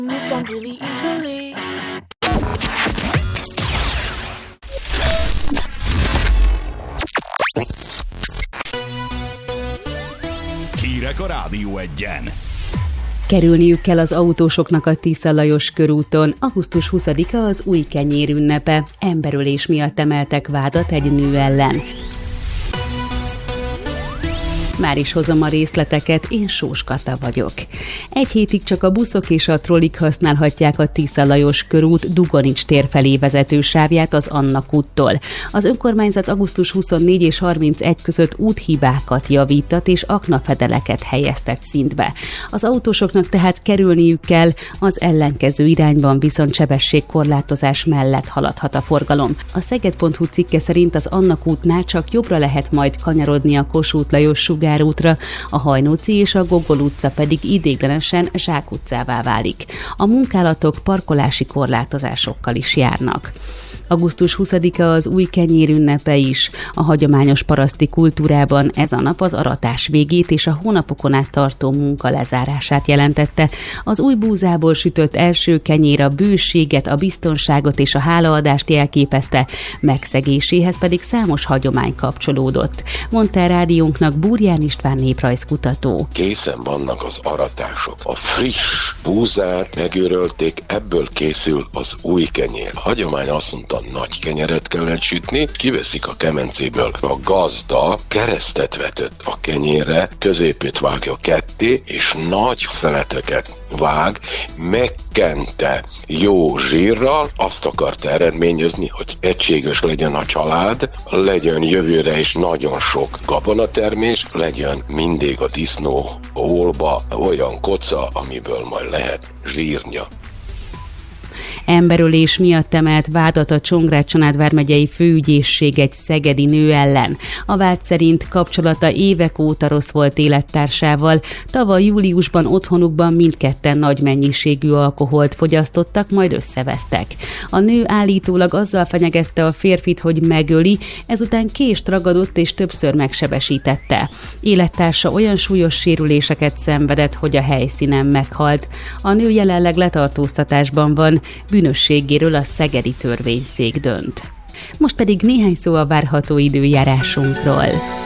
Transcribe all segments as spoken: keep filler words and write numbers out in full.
jump really easily. Hírek a Rádió Egyen. Kerülniük kell az autósoknak a Tisza Lajos körúton. augusztus huszadika az új kenyér ünnepe. Emberölés miatt emeltek vádat egy nő ellen. Már is hozom a részleteket, én Sós Kata vagyok. Egy hétig csak a buszok és a trollik használhatják a Tisza Lajos körút Dugonics tér felé vezető sávját az Annak úttól. Az önkormányzat augusztus huszonnégy és harmincegy között úthibákat javítat és aknafedeleket helyeztet szintbe. Az autósoknak tehát kerülniük kell, az ellenkező irányban viszont sebességkorlátozás mellett haladhat a forgalom. A Szeged pont hu cikke szerint az Annak útnál csak jobbra lehet majd kanyarodni a Kossuth Lajos Sugárútra, a Hajnóci és a Gogol utca pedig ideiglenesen Zsák utcává válik. A munkálatok parkolási korlátozásokkal is járnak. augusztus huszadika az új kenyér ünnepe is. A hagyományos paraszti kultúrában ez a nap az aratás végét és a hónapokon át tartó munka lezárását jelentette. Az új búzából sütött első kenyér a bőséget, a biztonságot és a hálaadást jelképezte, megszegéséhez pedig számos hagyomány kapcsolódott. Mondta a rádiónknak Burján István néprajzkutató. Készen vannak az aratások. A friss búzát megőrölték, ebből készül az új kenyér. Hagyomány azt mondta, nagy kenyeret kellett sütni, kiveszik a kemencéből. A gazda keresztet vetett a kenyérre, középét vágja ketté, és nagy szeleteket vág, megkente jó zsírral, azt akarta eredményezni, hogy egységes legyen a család, legyen jövőre is nagyon sok gabonatermés, legyen mindig a disznó ólba olyan koca, amiből majd lehet zsírnya. Emberölés miatt emelt vádat a Csongrád-Csanád vármegyei főügyészség egy szegedi nő ellen. A vád szerint kapcsolata évek óta rossz volt élettársával. Tavaly júliusban otthonukban mindketten nagy mennyiségű alkoholt fogyasztottak, majd összevesztek. A nő állítólag azzal fenyegette a férfit, hogy megöli, ezután kést ragadott és többször megsebesítette. Élettársa olyan súlyos sérüléseket szenvedett, hogy a helyszínen meghalt. A nő jelenleg letartóztatásban van, bűnösségéről a szegedi törvényszék dönt. Most pedig néhány szó a várható időjárásunkról.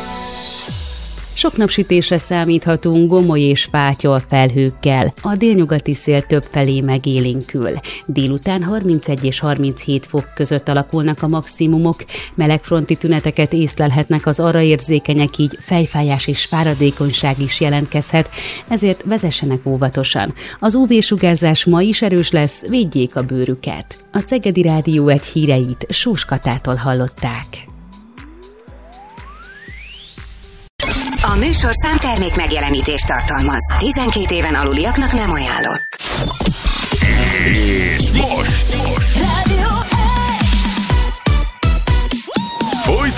Sok napsütésre számíthatunk Gomoly és Fátyol felhőkkel. A délnyugati szél többfelé megélénkül. Délután harmincegy és harminchét fok között alakulnak a maximumok. Melegfronti tüneteket észlelhetnek az arra érzékenyek, így fejfájás és fáradékonyság is jelentkezhet, ezért vezessenek óvatosan. Az ú vé-sugárzás ma is erős lesz, védjék a bőrüket. A Szegedi Rádió egy híreit Sós Katától hallották. A műsorszám termék megjelenítést tartalmaz. tizenkét éven aluliaknak nem ajánlott.